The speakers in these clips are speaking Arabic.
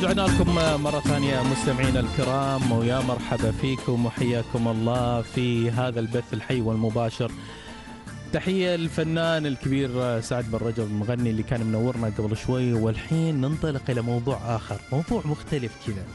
رجعنا لكم مرة ثانية مستمعينا الكرام، ويا مرحبا فيكم وحياكم الله في هذا البث الحي والمباشر. تحية للفنان الكبير سعد بن رجب المغني اللي كان منورنا قبل شوي، والحين ننطلق إلى موضوع آخر، موضوع مختلف كذا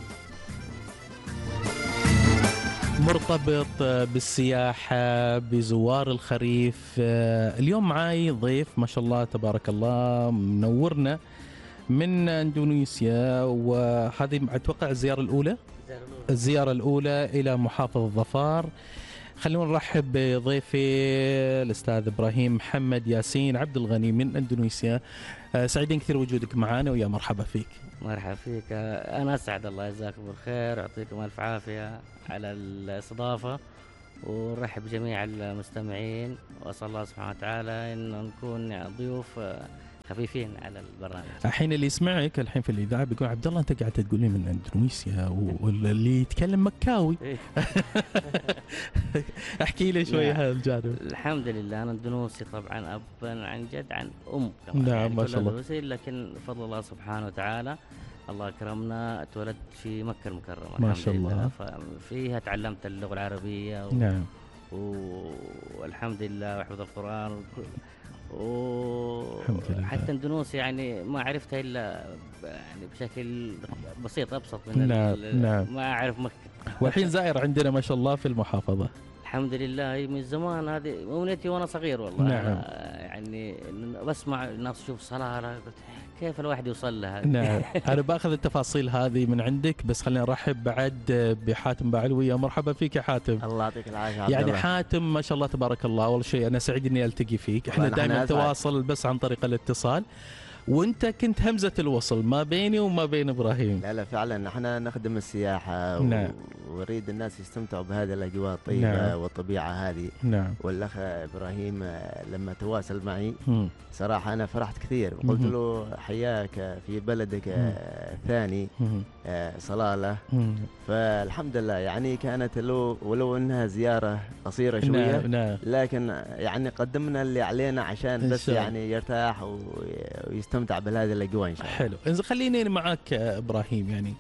مرتبط بالسياحة بزوار الخريف. اليوم معاي ضيف ما شاء الله تبارك الله منورنا من اندونيسيا، وهذه اتوقع الزيارة الأولى إلى محافظة ظفار. خلونا نرحب بضيفي الأستاذ إبراهيم محمد ياسين عبد الغني من اندونيسيا. سعيدين كثير وجودك معنا ويا مرحبا فيك. مرحبا فيك، أنا أسعد، الله يجزاكم بالخير ويعطيكم ألف عافية على الاستضافة، ونرحب بجميع المستمعين، وأسأل الله سبحانه وتعالى أن نكون ضيوف خفيفين على البرنامج. الحين اللي يسمعك الحين في الإذاعة بيقول عبد الله أنت قاعد تقول لي من اندونيسيا واللي يتكلم مكاوي. احكي لي شوي هذا الجانب. الحمد لله أنا اندونيسي طبعا، أبا عن جد عن أم كمان. نعم يعني ما شاء الله. لكن بفضل الله سبحانه وتعالى الله أكرمنا، اتولدت في مكة المكرمة ما شاء الله. فيها تعلمت اللغة العربية نعم والحمد لله وحفظ القرآن وحتى اندونيسيا يعني ما عرفتها الا يعني بشكل بسيط ابسط من نعم. ما اعرف مكة. والحين زائر عندنا ما شاء الله في المحافظة. الحمد لله من زمان، هذه امنيتي وانا صغير والله. نعم. يعني بسمع الناس تشوف صلاة قلت كيف الواحد يوصل لها. نعم. انا باخذ التفاصيل هذه من عندك، بس خلينا نرحب بعد بحاتم بعلوي. يا مرحبا فيك يا حاتم. الله يعطيك العافيه. يعني حاتم ما شاء الله تبارك الله، اول شيء انا سعيد اني التقي فيك. احنا دائما نتواصل بس عن طريق الاتصال، وانت كنت همزة الوصل ما بيني وما بين ابراهيم. لا فعلا احنا نخدم السياحة. نعم. ونريد الناس يستمتعوا بهذه الاجواء الطيبة. نعم. والطبيعة هذه. نعم. والاخ ابراهيم لما تواصل معي صراحة انا فرحت كثير، قلت له حياك في بلدك الثاني صلالة. فالحمد لله يعني كانت له ولو انها زيارة قصيرة شوية. نعم. لكن يعني قدمنا اللي علينا عشان بس يعني يرتاح ويستمتع بهذه الاجواء ان شاء الله. حلو. إذا خليني معك ابراهيم، يعني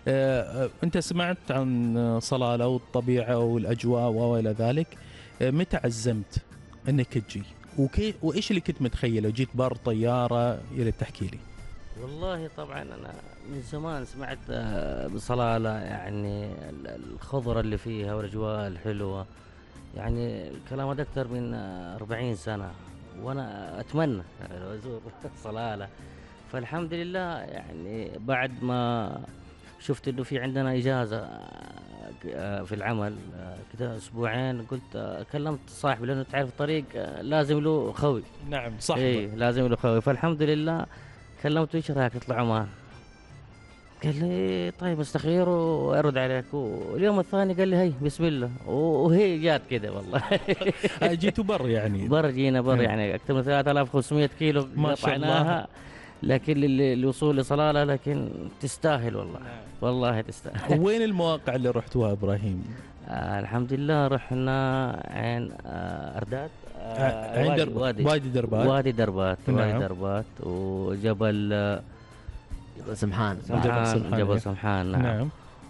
انت سمعت عن صلالة والطبيعة والاجواء والى ذلك، متى عزمت انك تجي وايش اللي كنت متخيله؟ جيت بر طيارة؟ يا ريت تحكي لي. والله طبعا انا من زمان سمعت بصلالة، يعني الخضرة اللي فيها والاجواء الحلوة، يعني الكلام هذا اكثر من 40 سنة وانا اتمنى لو ازور صلالة. فالحمد لله يعني بعد ما شفت انه في عندنا اجازة في العمل كذا اسبوعين، قلت كلمت صاحبي لانه تعرف الطريق لازم له خوي. نعم صح. لازم له خوي. فالحمد لله كلمته ايش رايك تطلعوا معه؟ قال لي طيب استخير وارد عليك. واليوم الثاني قال لي هي بسم الله، وهي جات كده والله. جيتوا بر يعني؟ جينا بر يعني اكثر من 3500 كيلو قطعناها، لكن الوصول لصلالة لكن تستاهل والله. والله تستاهل. وين المواقع اللي رحتوها ابراهيم؟ الحمد لله رحنا عين أرداد، وادي دربات. وادي دربات وجبل سمحان. جبل سمحان. نعم.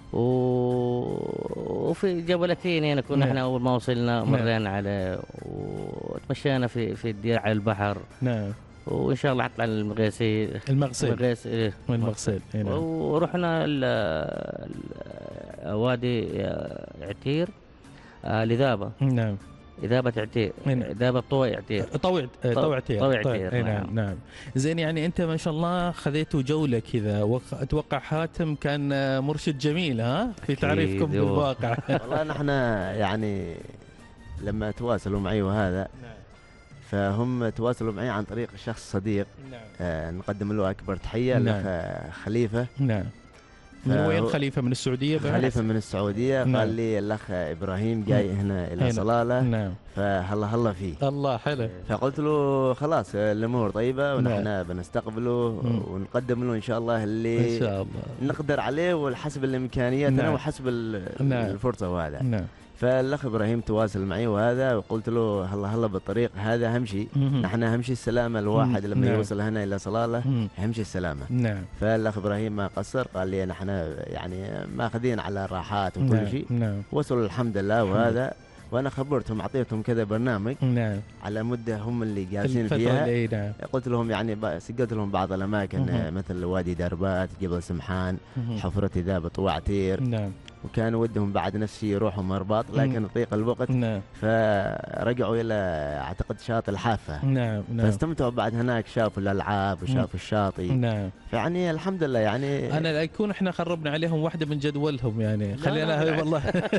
وفي جبلتين هنا كنا احنا اول ما وصلنا مرينا عليه وتمشينا في الدير على البحر. نعم. وان شاء الله حطلع المغسل. ورحنا وادي عتير لذابة. نعم. إذابة عتير. إذابة طوي عتير. طوي عتير. نعم. زين، يعني أنت ما شاء الله خذيتوا جولة كذا، وأتوقع حاتم كان مرشد جميل في تعريفكم بالواقع. والله نحن يعني لما تواصلوا معي وهذا فهم تواصلوا معي عن طريق شخص صديق. نعم. نقدم له أكبر تحية. نعم. الأخ خليفة. نعم. من وين خليفة؟ من السعودية؟ خليفة من السعودية. نعم. قال لي الأخ إبراهيم جاي هنا إلى صلالة. نعم. فهلا فيه. الله حلو. فقلت له خلاص الأمور طيبة ونحن بنستقبله ونقدم له إن شاء الله اللي إن شاء الله نقدر عليه وحسب الإمكانيات. نعم. وحسب الفرصة وهذا. نعم. فالاخ ابراهيم تواصل معي وهذا، وقلت له هلا بالطريق هذا همشي، نحن همشي السلامه الواحد لما يوصل هنا الى صلاله همشي السلامه. نعم. فالاخ ابراهيم ما قصر، قال لي نحن يعني ماخذين على الراحات وكل شيء. نعم. وصلوا الحمد لله وهذا، وانا خبرتهم اعطيتهم كذا برنامج نعم على مده هم اللي جالسين فيها. نعم. قلت لهم يعني سجلت لهم بعض الاماكن مثل وادي دربات، جبل سمحان، حفره ذابط وعتير. نعم. وكان ودهم بعد نفس الشيء يروحوا مرباط، لكن ضيق الوقت. نعم. فرجعوا الى اعتقد شاطئ الحافه. نعم. فاستمتعوا بعد هناك، شافوا الالعاب وشافوا الشاطئ. نعم. فيعني الحمد لله يعني انا لا يكون احنا خربنا عليهم واحده من جدولهم يعني، خلينا والله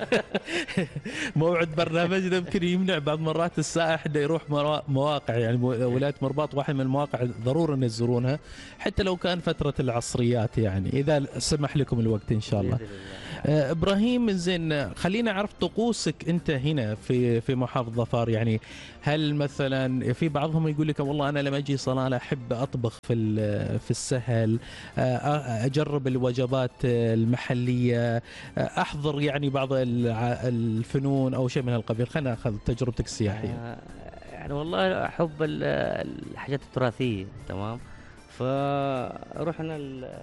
موعد برنامجنا يمكن يمنع بعض مرات السائح انه يروح مواقع، يعني ولايه مرباط واحد من المواقع ضروري ان تزورونها حتى لو كان فتره العصريات، يعني اذا سمح لكم الوقت ان شاء الله. ابراهيم زين، خلينا نعرف طقوسك انت هنا في محافظه ظفار. يعني هل مثلا في بعضهم يقول لك والله انا لما اجي صلاله احب اطبخ في السهل، اجرب الوجبات المحليه، احضر يعني بعض الفنون او شيء من هالقبيل. خلينا ناخذ تجربتك السياحيه. يعني والله احب الحاجات التراثيه، تمام. فرحنا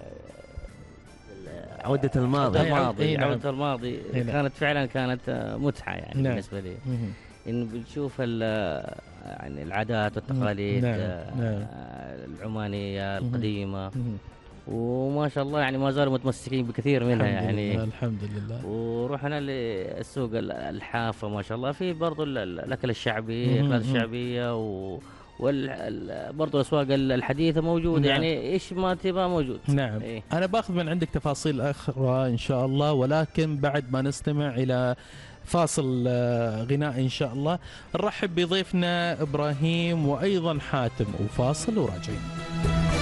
عودة الماضي. عودة الماضي كانت فعلا متعة يعني. نعم. بالنسبة لي إن بنشوف يعني العادات والتقاليد. نعم. العمانية القديمة. وما شاء الله يعني ما زالوا متمسكين بكثير منها يعني. الحمد لله. ورحنا للسوق الحافة ما شاء الله، في برضو الأكل الشعبي، الأكلات الشعبية، برضو الأسواق الحديثة موجودة. نعم. يعني إيش ما تبغى موجود. نعم. إيه؟ أنا باخذ من عندك تفاصيل أخرى إن شاء الله، ولكن بعد ما نستمع إلى فاصل غناء إن شاء الله. نرحب بضيفنا إبراهيم وأيضا حاتم، وفاصل وراجعين.